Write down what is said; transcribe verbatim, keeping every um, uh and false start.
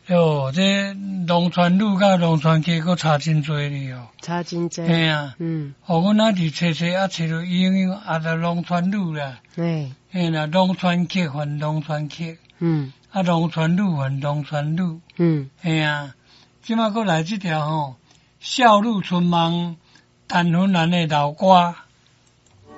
哟，这龙泉路甲龙泉街佫差真多哩哦。 差真多。 嘿啊， 嗯。 哦，阮仔伫找找啊，找到应用啊，着龙泉路啦。 哎。 嘿啦，龙泉溪还龙泉溪。嗯。啊，龙泉路还龙泉路。嗯。嘿啊，即马佫来即条吼，孝路春梦，陈芬兰的老歌。